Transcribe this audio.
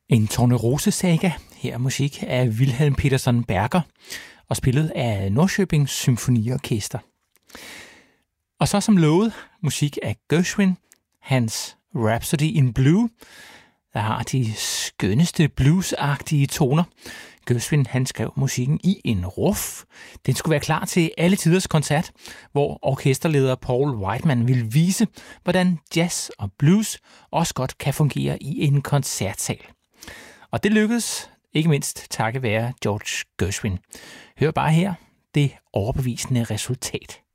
En Tornerose-saga. Her er musik af Wilhelm Petersson Berger og spillet af Norrköpings Symfoniorkester. Og så som lovet, musik af Gershwin, hans Rhapsody in Blue, der har de skønneste bluesagtige toner. Gershwin han skrev musikken i en ruf. Den skulle være klar til alle tiders koncert, hvor orkesterleder Paul Whiteman ville vise, hvordan jazz og blues også godt kan fungere i en koncertsal. Og det lykkedes, ikke mindst takket være George Gershwin. Hør bare her det overbevisende resultat.